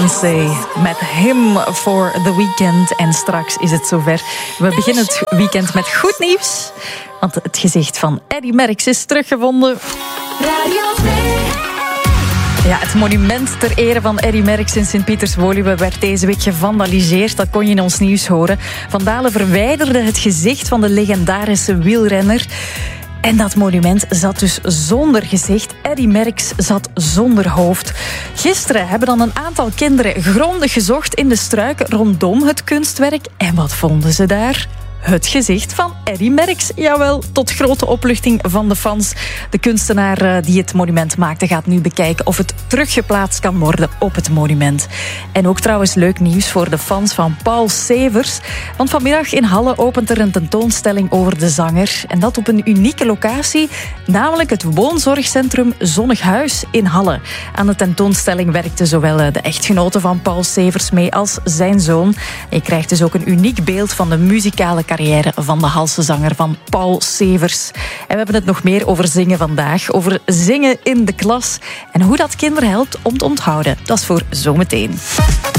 Met Him for the Weekend. En straks is het zover. We beginnen het weekend met goed nieuws. Want het gezicht van Eddy Merckx is teruggevonden. Ja, het monument ter ere van Eddy Merckx in Sint-Pieters-Woluwe werd deze week gevandaliseerd. Dat kon je in ons nieuws horen. Vandalen verwijderden het gezicht van de legendarische wielrenner. En dat monument zat dus zonder gezicht. Eddy Merckx zat zonder hoofd. Gisteren hebben dan een aantal kinderen grondig gezocht in de struiken rondom het kunstwerk. En wat vonden ze daar? Het gezicht van Eddy Merckx. Jawel, tot grote opluchting van de fans. De kunstenaar die het monument maakte gaat nu bekijken of het teruggeplaatst kan worden op het monument. En ook trouwens leuk nieuws voor de fans van Paul Severs. Want vanmiddag in Halle opent er een tentoonstelling over de zanger. En dat op een unieke locatie, namelijk het woonzorgcentrum Zonnig Huis in Halle. Aan de tentoonstelling werkten zowel de echtgenote van Paul Severs mee als zijn zoon. Je krijgt dus ook een uniek beeld van de muzikale carrière van de Halse zanger van Paul Severs. En we hebben het nog meer over zingen vandaag. Over zingen in de klas. En hoe dat kinderen helpt om te onthouden. Dat is voor zometeen.